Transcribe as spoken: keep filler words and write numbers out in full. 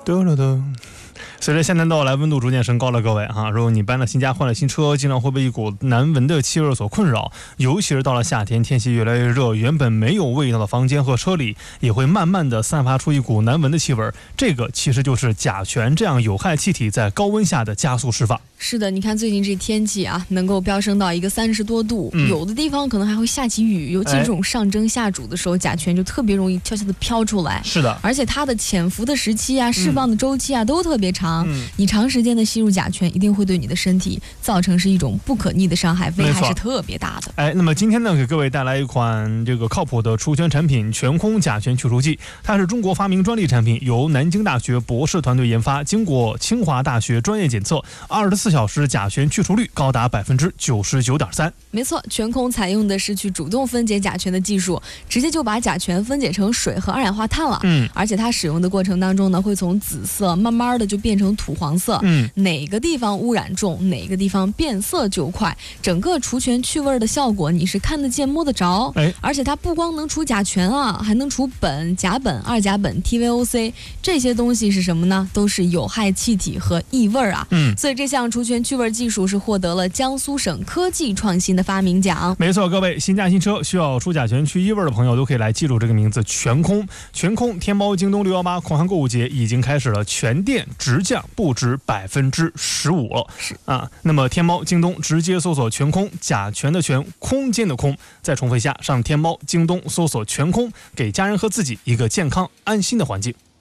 噔噔噔。随着夏天到来，温度逐渐升高了，各位哈，如果你搬了新家换了新车，经常会被一股难闻的气味所困扰，尤其是到了夏天，天气越来越热，原本没有味道的房间和车里也会慢慢的散发出一股难闻的气味，这个其实就是甲醛这样有害气体在高温下的加速释放。 是的，你看最近这天气啊，能够飙升到一个三十多度、嗯，有的地方可能还会下起雨，尤其这种上蒸下煮的时候，甲醛就特别容易悄悄的飘出来。 是的， 而且它的潜伏的时期啊，释放的周期啊、嗯、都特别长、嗯，你长时间的吸入甲醛，一定会对你的身体造成是一种不可逆的伤害，危害是特别大的。 哎，那么今天呢，给各位带来一款这个靠谱的除醛产品——全空甲醛去除剂，它是中国发明专利产品，由南京大学博士团队研发，经过清华大学专业检测，二十四小时甲醛去除率高达百分之九十九点三。 没错，全空采用的是去主动分解甲醛的技术，直接就把甲醛分解成水和二氧化碳了。嗯，而且它使用的过程当中呢，会从紫色慢慢的就变成土黄色。嗯，哪个地方污染重，哪个地方变色就快，整个除醛去味的效果你是看得见摸得着。哎，而且它不光能除甲醛啊，还能除苯、甲苯、二甲苯、T V O C 这些东西是什么呢？都是有害气体和异味啊。嗯，所以这项除醛去味技术是获得了江苏省科技创新的发明奖。 没错，各位新家新车需要除甲醛去异味的朋友都可以来记住这个名字——全空。全空天猫、京东六一八狂欢购物节已经开始了，全店直降不止百分之十五了。是啊，那么天猫、京东直接搜索全空，甲醛的醛，空间的空。再重复一下，上天猫、京东搜索全空，给家人和自己一个健康安心的环境。